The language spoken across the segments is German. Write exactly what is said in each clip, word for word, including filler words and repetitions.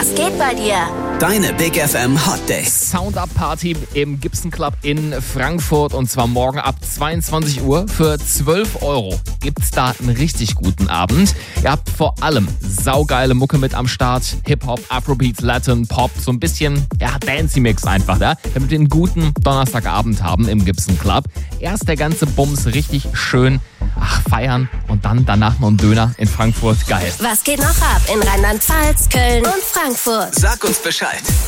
Was geht bei dir? Deine Big F M Hot Days. Sound-Up-Party im Gibson Club in Frankfurt und zwar morgen ab zweiundzwanzig Uhr. Für zwölf Euro gibt's da einen richtig guten Abend. Ihr habt vor allem saugeile Mucke mit am Start. Hip-Hop, Afrobeats, Latin, Pop, so ein bisschen, ja, Dancey-Mix einfach, ja? Damit wir einen guten Donnerstagabend haben im Gibson Club. Erst der ganze Bums richtig schön, ach, feiern und dann danach noch ein Döner in Frankfurt. Geil. Was geht noch ab in Rheinland-Pfalz, Köln und Frankfurt? Sag uns Bescheid.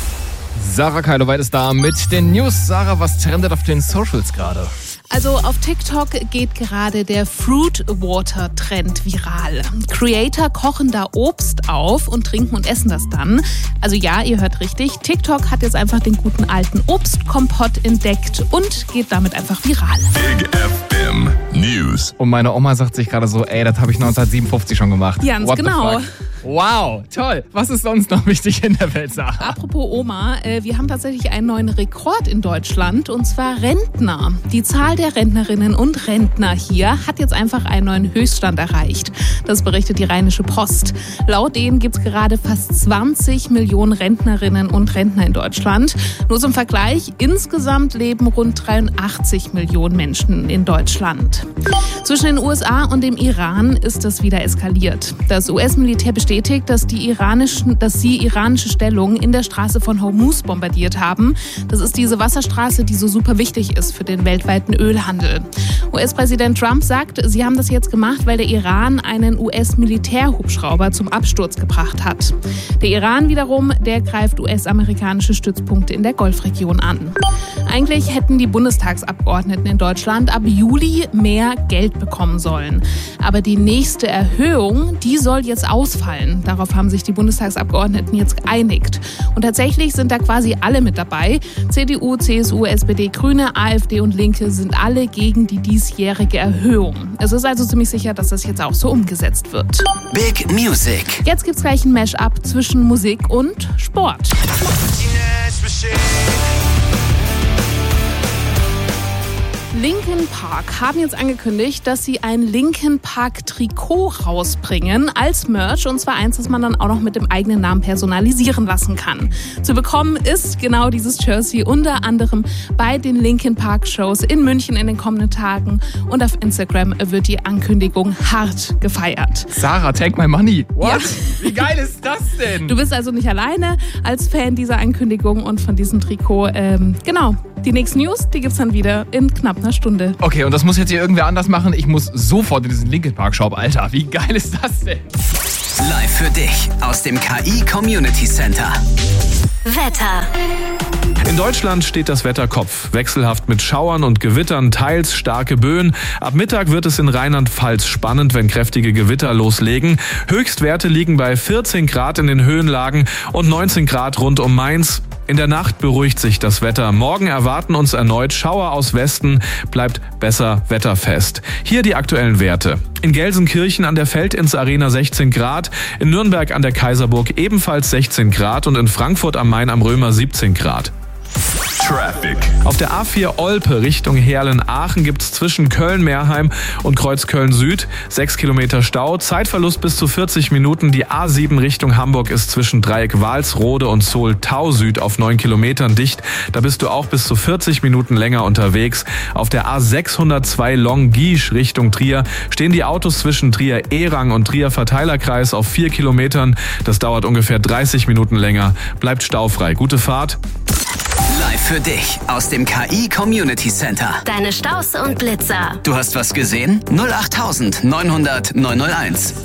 Sarah Keiloweit ist da mit den News. Sarah, was trendet auf den Socials gerade? Also auf TikTok geht gerade der Fruit Water Trend viral. Creator kochen da Obst auf und trinken und essen das dann. Also ja, ihr hört richtig, TikTok hat jetzt einfach den guten alten Obstkompott entdeckt und geht damit einfach viral. Big F M News. Und meine Oma sagt sich gerade so, ey, das habe ich neunzehnhundertsiebenundfünfzig schon gemacht. Ganz What the genau. fuck? Wow, toll. Was ist sonst noch wichtig in der Welt, Sarah? Apropos Oma, äh, wir haben tatsächlich einen neuen Rekord in Deutschland und zwar Rentner. Die Zahl der Rentnerinnen und Rentner hier hat jetzt einfach einen neuen Höchststand erreicht. Das berichtet die Rheinische Post. Laut denen gibt es gerade fast zwanzig Millionen Rentnerinnen und Rentner in Deutschland. Nur zum Vergleich, insgesamt leben rund dreiundachtzig Millionen Menschen in Deutschland. Zwischen den U S A und dem Iran ist es wieder eskaliert. Das U S-Militär bestätigt, dass, die iranischen, dass sie iranische Stellungen in der Straße von Hormuz bombardiert haben. Das ist diese Wasserstraße, die so super wichtig ist für den weltweiten Ölhandel. U S-Präsident Trump sagt, sie haben das jetzt gemacht, weil der Iran einen U S-Militärhubschrauber zum Absturz gebracht hat. Der Iran wiederum, der greift U S-amerikanische Stützpunkte in der Golfregion an. Eigentlich hätten die Bundestagsabgeordneten in Deutschland ab Juli mehr Geld bekommen sollen. Aber die nächste Erhöhung, die soll jetzt ausfallen. Darauf haben sich die Bundestagsabgeordneten jetzt geeinigt. Und tatsächlich sind da quasi alle mit dabei. C D U, C S U, S P D, Grüne, AfD und Linke sind alle gegen die diesjährige Erhöhung. Es ist also ziemlich sicher, dass das jetzt auch so umgesetzt wird. Big Music. Jetzt gibt's gleich ein Mash-up zwischen Musik und Sport. Linkin Park haben jetzt angekündigt, dass sie ein Linkin Park Trikot rausbringen als Merch und zwar eins, das man dann auch noch mit dem eigenen Namen personalisieren lassen kann. Zu bekommen ist genau dieses Jersey unter anderem bei den Linkin Park Shows in München in den kommenden Tagen und auf Instagram wird die Ankündigung hart gefeiert. Sarah, take my money. What? Ja. Wie geil ist das denn? Du bist also nicht alleine als Fan dieser Ankündigung und von diesem Trikot. Ähm, genau. Die nächsten News, die gibt's dann wieder in knapp einer Stunde. Okay, und das muss jetzt hier irgendwer anders machen. Ich muss sofort in diesen Linkin Park Shop. Alter, wie geil ist das denn? Live für dich aus dem K I Community Center. Wetter. In Deutschland steht das Wetter Kopf. Wechselhaft mit Schauern und Gewittern, teils starke Böen. Ab Mittag wird es in Rheinland-Pfalz spannend, wenn kräftige Gewitter loslegen. Höchstwerte liegen bei vierzehn Grad in den Höhenlagen und neunzehn Grad rund um Mainz. In der Nacht beruhigt sich das Wetter. Morgen erwarten uns erneut Schauer aus Westen, bleibt besser wetterfest. Hier die aktuellen Werte. In Gelsenkirchen an der Feldins-Arena sechzehn Grad, in Nürnberg an der Kaiserburg ebenfalls sechzehn Grad und in Frankfurt am Main am Römer siebzehn Grad. Traffic. Auf der A vier Olpe Richtung Heerlen-Aachen gibt's zwischen Köln-Meerheim und Kreuzköln-Süd sechs Kilometer Stau. Zeitverlust bis zu vierzig Minuten. Die A sieben Richtung Hamburg ist zwischen Dreieck Walsrode und Zohl-Tau Süd auf neun Kilometern dicht. Da bist du auch bis zu vierzig Minuten länger unterwegs. Auf der A sechshundertzwei Longisch Richtung Trier stehen die Autos zwischen Trier-Erang und Trier-Verteilerkreis auf vier Kilometern. Das dauert ungefähr dreißig Minuten länger. Bleibt staufrei. Gute Fahrt. Live für dich aus dem K I Community Center. Deine Staus und Blitzer. Du hast was gesehen? null acht neunhundert neunhunderteins.